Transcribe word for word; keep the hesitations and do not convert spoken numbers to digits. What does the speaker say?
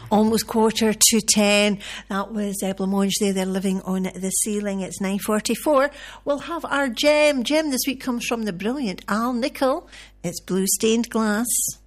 Almost quarter to ten. That was uh, Blancmange there. They're living on the ceiling. It's nine forty-four. We'll have our gem. Gem this week comes from the brilliant Al Nicol. It's Blue Stained Glass.